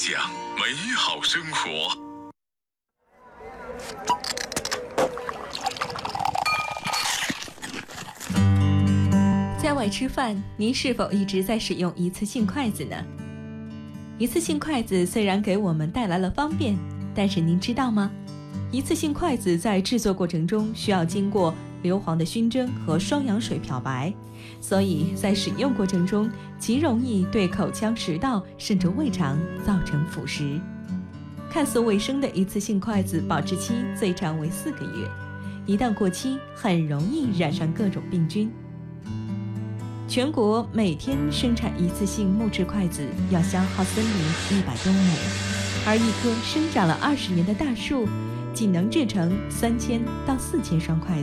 享美好生活。 在外吃饭，您是否一直在使用一次性筷子呢？一次性筷子虽然给我们带来了方便，但是您知道吗？一次性筷子在制作过程中需要经过硫磺的熏蒸和双氧水漂白，所以在使用过程中极容易对口腔、食道甚至胃肠造成腐蚀。看似卫生的一次性筷子保质期最长为4个月，一旦过期，很容易染上各种病菌。全国每天生产一次性木质筷子要消耗森林100多亩，而一棵生长了20年的大树仅能制成3000到4000双筷子。